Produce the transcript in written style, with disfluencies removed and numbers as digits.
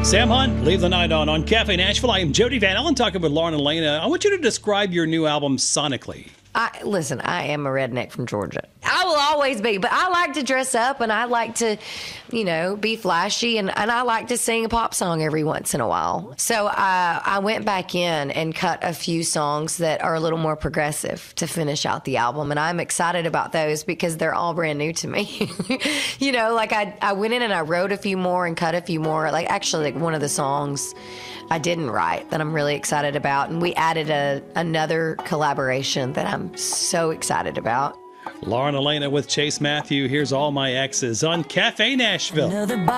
Sam Hunt, Leave the Night On Cafe Nashville. I am Jody Van Allen talking with Lauren and Elena. I want you to describe your new album sonically. Listen, I am a redneck from Georgia. I will always be, but I like to dress up and I like to, be flashy and I like to sing a pop song every once in a while. So I went back in and cut a few songs that are a little more progressive to finish out the album. And I'm excited about those because they're all brand new to me. I went in and I wrote a few more and cut a few more. Actually, one of the songs I didn't write that I'm really excited about. And we added another collaboration that I'm so excited about. Lauren Elena with Chase Matthew. Here's All My Exes on Cafe Nashville.